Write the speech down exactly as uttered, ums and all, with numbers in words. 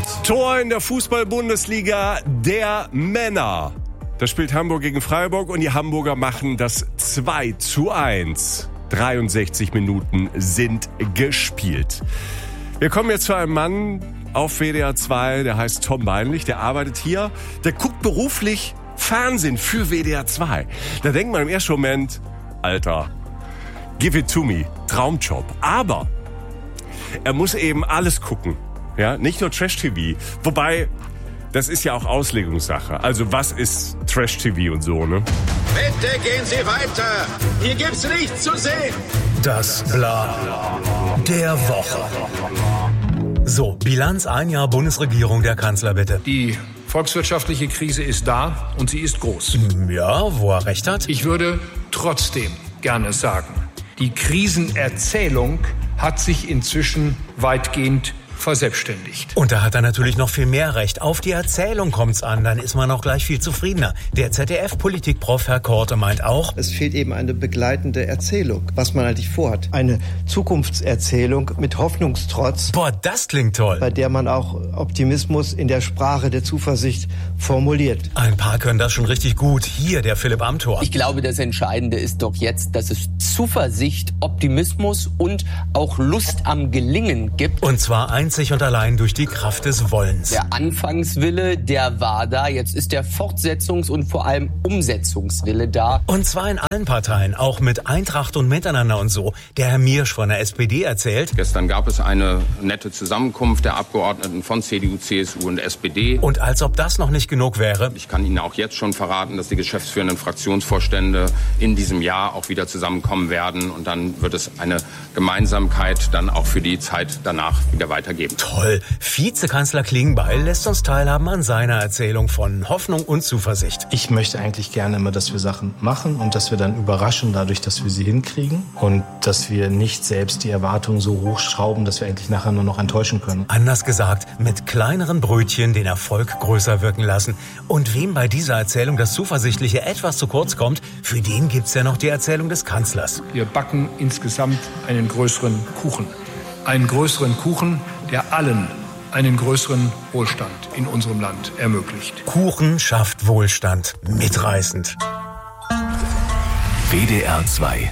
Tor in der Fußball-Bundesliga der Männer. Da spielt Hamburg gegen Freiburg und die Hamburger machen das zwei zu eins. dreiundsechzig Minuten sind gespielt. Wir kommen jetzt zu einem Mann auf W D R zwei, der heißt Tom Beinlich, der arbeitet hier, der guckt beruflich Fernsehen für W D R zwei. Da denkt man im ersten Moment, Alter, give it to me, Traumjob. Aber er muss eben alles gucken, ja, nicht nur Trash-T V. Wobei, das ist ja auch Auslegungssache. Also was ist Trash-T V und so, ne? Bitte gehen Sie weiter. Hier gibt's nichts zu sehen. Das Bla der Woche. So, Bilanz ein Jahr Bundesregierung der Kanzler, bitte. Die volkswirtschaftliche Krise ist da und sie ist groß. Ja, wo er recht hat. Ich würde trotzdem gerne sagen, die Krisenerzählung hat sich inzwischen weitgehend verselbstständigt. Und da hat er natürlich noch viel mehr recht. Auf die Erzählung kommt's an, dann ist man auch gleich viel zufriedener. Der Z D F-Politikprof Herr Korte meint auch, es fehlt eben eine begleitende Erzählung, was man eigentlich vorhat. Eine Zukunftserzählung mit Hoffnungstrotz. Boah, das klingt toll. Bei der man auch Optimismus in der Sprache der Zuversicht formuliert. Ein paar können das schon richtig gut. Hier, der Philipp Amthor. Ich glaube, das Entscheidende ist doch jetzt, dass es Zuversicht, Optimismus und auch Lust am Gelingen gibt. Und zwar ein einzig und allein durch die Kraft des Wollens. Der Anfangswille, der war da. Jetzt ist der Fortsetzungs- und vor allem Umsetzungswille da. Und zwar in allen Parteien, auch mit Eintracht und Miteinander und so. Der Herr Miersch von der S P D erzählt. Gestern gab es eine nette Zusammenkunft der Abgeordneten von C D U, C S U und S P D. Und als ob das noch nicht genug wäre. Ich kann Ihnen auch jetzt schon verraten, dass die geschäftsführenden Fraktionsvorstände in diesem Jahr auch wieder zusammenkommen werden. Und dann wird es eine Gemeinsamkeit dann auch für die Zeit danach wieder weitergeben. Toll. Vizekanzler Klingbeil lässt uns teilhaben an seiner Erzählung von Hoffnung und Zuversicht. Ich möchte eigentlich gerne immer, dass wir Sachen machen und dass wir dann überraschen dadurch, dass wir sie hinkriegen und dass wir nicht selbst die Erwartungen so hochschrauben, dass wir eigentlich nachher nur noch enttäuschen können. Anders gesagt, mit kleineren Brötchen den Erfolg größer wirken lassen. Und wem bei dieser Erzählung das Zuversichtliche etwas zu kurz kommt, für den gibt's ja noch die Erzählung des Kanzlers. Wir backen insgesamt einen größeren Kuchen. Einen größeren Kuchen, der allen einen größeren Wohlstand in unserem Land ermöglicht. Kuchen schafft Wohlstand. Mitreißend. W D R zwei